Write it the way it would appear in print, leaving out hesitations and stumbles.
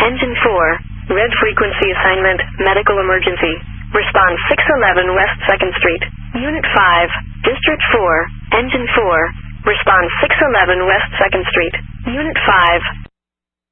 Engine 4, red frequency assignment, medical emergency. Respond 611 West 2nd Street. Unit 5, District 4, Engine 4. Respond 611 West 2nd Street. Unit 5.